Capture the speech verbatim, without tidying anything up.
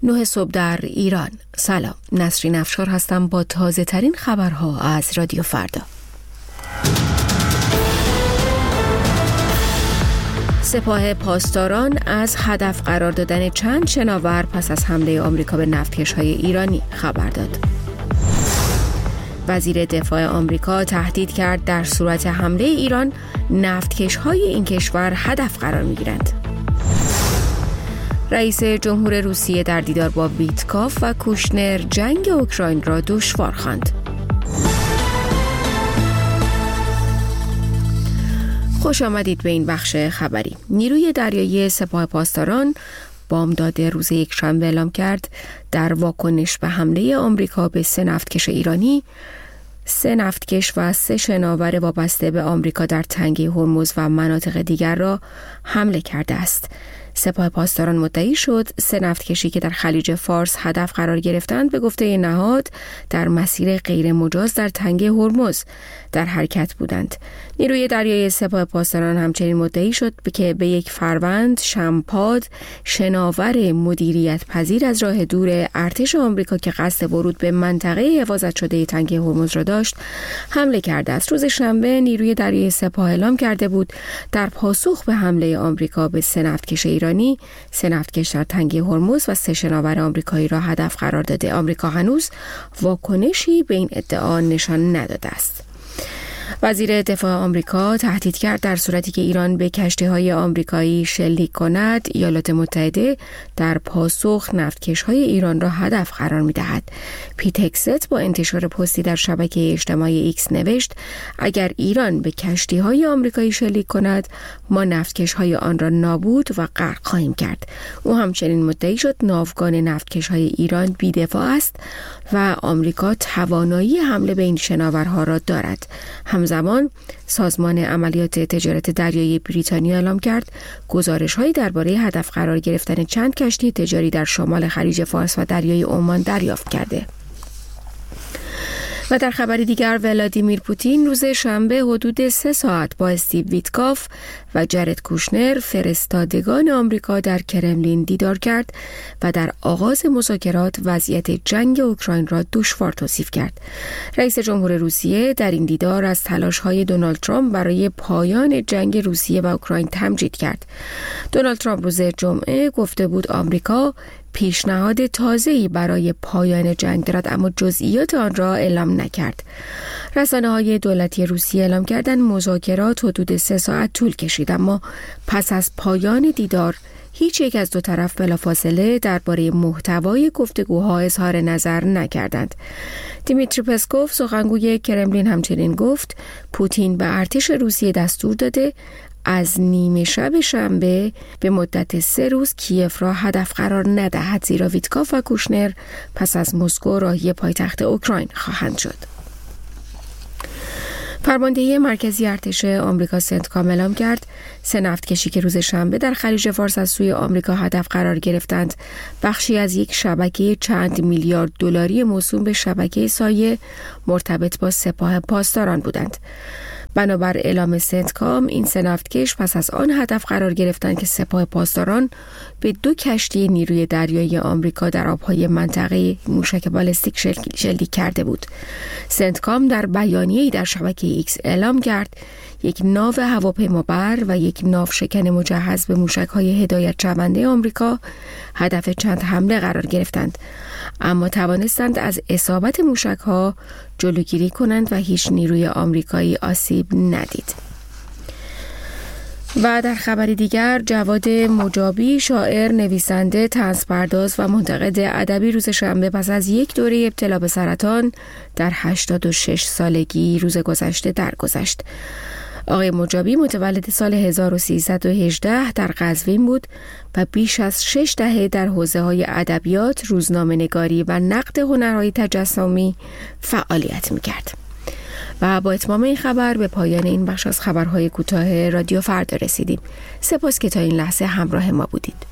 نه صبح در ایران. سلام، نسرین افشار هستم با تازه ترین خبرها از رادیو فردا. سپاه پاسداران از هدف قرار دادن چند شناور پس از حمله آمریکا به نفتکش‌های ایرانی خبر داد. وزیر دفاع آمریکا تهدید کرد در صورت حمله ایران نفتکش‌های این کشور هدف قرار می‌گیرند. رئیس جمهور روسیه در دیدار با ویتکاف و کوشنر جنگ اوکراین را دشوار خواند. خوش آمدید به این بخش خبری. نیروی دریایی سپاه پاسداران بامداد روز یکشنبه اعلام کرد در واکنش به حمله آمریکا به سه نفتکش ایرانی، سه نفتکش و سه شناور وابسته به آمریکا در تنگه هرمز و مناطق دیگر را حمله کرده است. سپاه پاسداران مدعی شد سه نفتکشی که در خلیج فارس هدف قرار گرفتند به گفته نهاد در مسیر غیر مجاز در تنگه هرمز در حرکت بودند. نیروی دریایی سپاه پاسداران همچنین مدعی شد که به یک فروند شمپاد شناور مدیریت پذیر از راه دور ارتش آمریکا که قصد ورود به منطقه حفاظت شده تنگه هرمز را داشت حمله کرده است. روز شنبه نیروی دریایی سپاه اعلام کرده بود در پاسخ به حمله آمریکا به سه نفتکش ایرانی، سه نفتکش در تنگه هرمز و سه شناور آمریکایی را هدف قرار داده. آمریکا هنوز واکنشی به این ادعا نشان نداده است. وزیر دفاع آمریکا تهدید کرد در صورتی که ایران به کشتی‌های آمریکایی شلیک کند، ایالات متحده در پاسخ نفتکش‌های ایران را هدف قرار می‌دهد. پیت هگست با انتشار پستی در شبکه اجتماعی ایکس نوشت اگر ایران به کشتی‌های آمریکایی شلیک کند، ما نفتکش‌های آن را نابود و غرق خواهیم کرد. او همچنین مدعی شد ناوگان نفتکش‌های ایران بی‌دفاع است و آمریکا توانایی حمله به این شناورها را دارد. همزمان سازمان عملیات تجارت دریایی بریتانیا اعلام کرد گزارش‌هایی درباره هدف قرار گرفتن چند کشتی تجاری در شمال خلیج فارس و دریای عمان دریافت کرده. و در خبر دیگر ولادیمیر پوتین روز شنبه حدود سه ساعت با استیو ویتکاف و جرد کوشنر فرستادگان آمریکا در کرملین دیدار کرد و در آغاز مذاکرات وضعیت جنگ اوکراین را دشوار توصیف کرد. رئیس جمهور روسیه در این دیدار از تلاش‌های دونالد ترامپ برای پایان جنگ روسیه و اوکراین تمجید کرد. دونالد ترامپ روز جمعه گفته بود آمریکا پیشنهاد تازه‌ای برای پایان جنگ دارد اما جزئیات آن را اعلام نکرد. رسانه‌های دولتی روسیه اعلام کردند مذاکرات حدود سه ساعت طول کشید اما پس از پایان دیدار هیچ یک از دو طرف بلافاصله درباره محتوای گفتگوها اظهار نظر نکردند. دیمیتری پسکوف سخنگوی کرملین همچنین گفت پوتین به ارتش روسیه دستور داده از نیمه شب شنبه به مدت سه روز کیف را هدف قرار ندهد زیرا ویتکاف و کوشنر پس از مسکو راهی پایتخت اوکراین خواهند شد. فرماندهی مرکزی ارتش آمریکا سنتکام اعلام کرد سه نفتکشی که روز شنبه در خلیج فارس از سوی آمریکا هدف قرار گرفتند بخشی از یک شبکه چند میلیارد دلاری موسوم به شبکه سایه مرتبط با سپاه پاسداران بودند. بنابر اعلام سنتکام این سه نفتکش پس از آن هدف قرار گرفتند که سپاه پاسداران به دو کشتی نیروی دریایی آمریکا در آبهای منطقه موشک بالستیک شلیک کرده بود. سنتکام در بیانیه‌ای در شبکه ایکس اعلام کرد یک ناو هواپیمابر و یک ناو شکن مجهز به موشک‌های هدایت شونده آمریکا هدف چند حمله قرار گرفتند اما توانستند از اصابت موشک‌ها جلوگیری کنند و هیچ نیروی آمریکایی آسیب ندید. و در خبر دیگر جواد مجابی شاعر، نویسنده، طنزپرداز و منتقد ادبی روز شنبه پس از یک دوره ابتلا به سرطان در هشتاد و شش سالگی روز گذشته درگذشت. آقای مجابی متولد سال هزار و سیصد و هجده در قزوین بود و بیش از شش دهه در حوزه‌های ادبیات، روزنامه‌نگاری و نقد هنرهای تجسمی فعالیت می‌کرد. و با اتمام این خبر به پایان این بخش از خبرهای کوتاه رادیو فردا رسیدیم. سپاس که تا این لحظه همراه ما بودید.